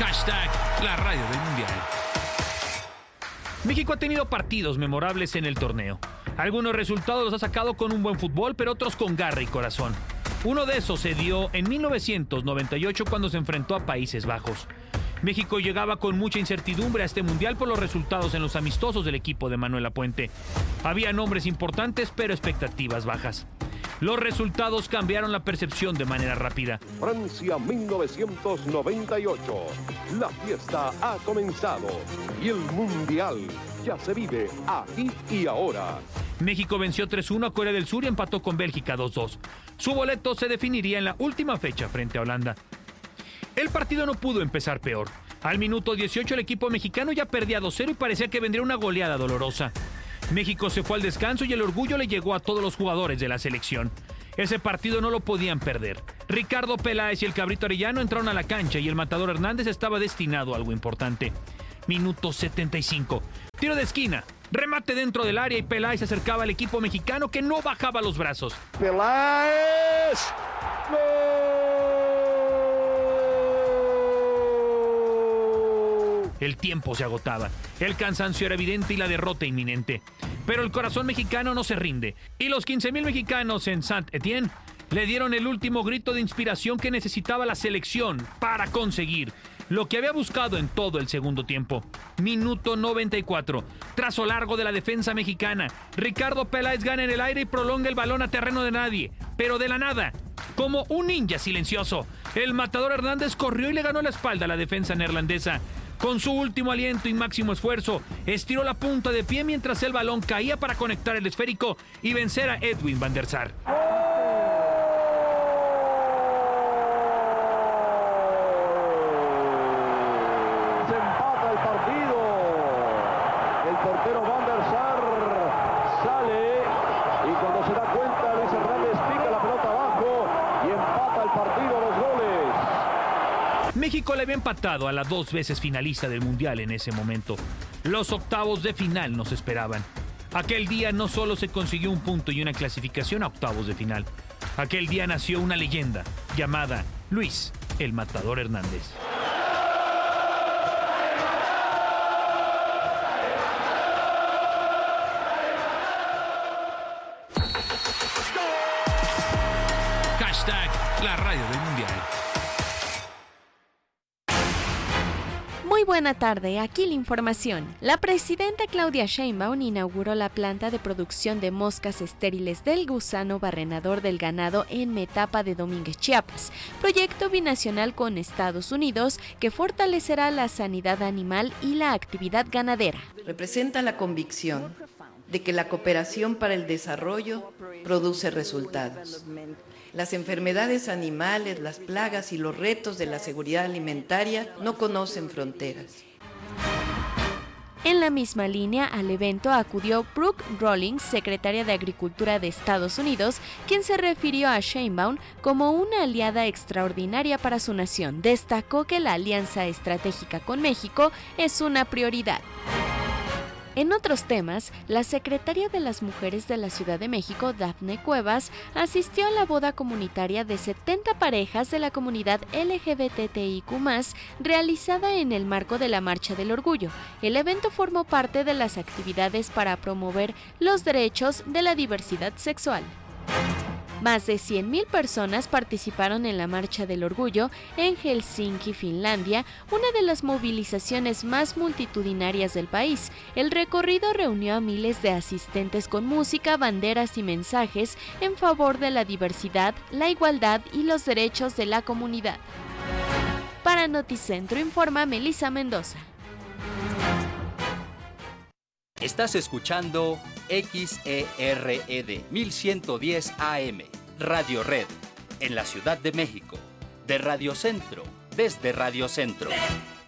La radio del mundial. México ha tenido partidos memorables en el torneo. Algunos resultados los ha sacado con un buen fútbol, pero otros con garra y corazón. Uno de esos se dio en 1998 cuando se enfrentó a Países Bajos. México llegaba con mucha incertidumbre a este mundial por los resultados en los amistosos del equipo de Manuel Lapuente. Había nombres importantes, pero expectativas bajas. Los resultados cambiaron la percepción de manera rápida. Francia 1998. La fiesta ha comenzado y el mundial ya se vive aquí y ahora. México venció 3-1 a Corea del Sur y empató con Bélgica 2-2. Su boleto se definiría en la última fecha frente a Holanda. El partido no pudo empezar peor. Al minuto 18 el equipo mexicano ya perdía 2-0 y parecía que vendría una goleada dolorosa. México se fue al descanso y el orgullo le llegó a todos los jugadores de la selección. Ese partido no lo podían perder. Ricardo Peláez y el Cabrito Arellano entraron a la cancha y el Matador Hernández estaba destinado a algo importante. Minuto 75. Tiro de esquina. Remate dentro del área y Peláez se acercaba al equipo mexicano que no bajaba los brazos. Peláez. ¡Gol! El tiempo se agotaba. El cansancio era evidente y la derrota inminente. Pero el corazón mexicano no se rinde. Y los 15,000 mexicanos en Saint-Étienne le dieron el último grito de inspiración que necesitaba la selección para conseguir lo que había buscado en todo el segundo tiempo. Minuto 94. Trazo largo de la defensa mexicana. Ricardo Peláez gana en el aire y prolonga el balón a terreno de nadie. Pero de la nada, como un ninja silencioso, el Matador Hernández corrió y le ganó la espalda a la defensa neerlandesa. Con su último aliento y máximo esfuerzo, estiró la punta de pie mientras el balón caía para conectar el esférico y vencer a Edwin van der Sar. Se empata el partido. El portero van der Sar sale y cuando se da cuenta Luis Hernández pica la pelota abajo y empata el partido a los goles. México le había empatado a la 2 veces finalista del Mundial en ese momento. Los octavos de final nos esperaban. Aquel día no solo se consiguió un punto y una clasificación a octavos de final. Aquel día nació una leyenda llamada Luis el Matador Hernández. La radio del mundial. Muy buena tarde, aquí la información. La presidenta Claudia Sheinbaum inauguró la planta de producción de moscas estériles del gusano barrenador del ganado en Metapa de Domínguez, Chiapas, proyecto binacional con Estados Unidos que fortalecerá la sanidad animal y la actividad ganadera. Representa la convicción de que la cooperación para el desarrollo produce resultados. Las enfermedades animales, las plagas y los retos de la seguridad alimentaria no conocen fronteras. En la misma línea, al evento acudió Brooke Rollins, secretaria de Agricultura de Estados Unidos, quien se refirió a Sheinbaum como una aliada extraordinaria para su nación. Destacó que la alianza estratégica con México es una prioridad. En otros temas, la secretaria de las Mujeres de la Ciudad de México, Dafne Cuevas, asistió a la boda comunitaria de 70 parejas de la comunidad LGBTIQ+, realizada en el marco de la Marcha del Orgullo. El evento formó parte de las actividades para promover los derechos de la diversidad sexual. Más de 100,000 personas participaron en la Marcha del Orgullo en Helsinki, Finlandia, una de las movilizaciones más multitudinarias del país. El recorrido reunió a miles de asistentes con música, banderas y mensajes en favor de la diversidad, la igualdad y los derechos de la comunidad. Para Noticentro informa Melissa Mendoza. Estás escuchando XERED 1110 AM, Radio Red, en la Ciudad de México, de Radio Centro, desde Radio Centro.